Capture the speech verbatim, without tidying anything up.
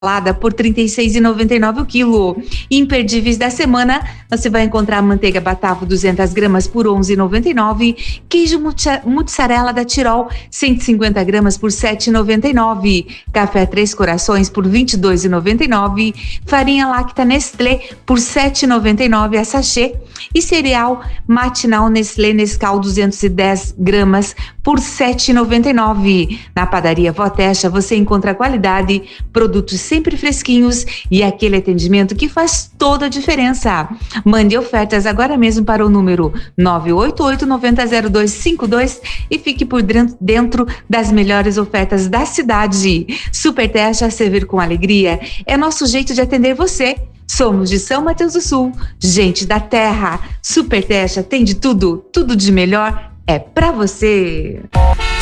salada por trinta e seis reais e noventa e nove centavos o quilo. Imperdíveis da semana, você vai encontrar manteiga Batavo duzentas gramas por onze reais e noventa e nove centavos, queijo mussarela da Tirol cento e cinquenta gramas por sete reais e noventa e nove centavos, café Três Corações por vinte e dois reais e noventa e nove centavos, farinha láctea Nestlé por sete reais e noventa e nove centavos a sachê e cereal matinal Nestlé Nescau duzentas e dez gramas por sete reais e noventa e nove centavos. Na padaria Vó Techa você encontra qualidade, produtos sempre fresquinhos e aquele atendimento que faz toda a diferença. Mande ofertas agora mesmo para o número nove oito oito, nove zero zero dois cinco dois e fique por dentro das melhores ofertas da cidade. Super Techa, servir com alegria é nosso jeito de atender você. Somos de São Mateus do Sul, gente da terra. Super Techa tem de tudo, tudo de melhor é pra você.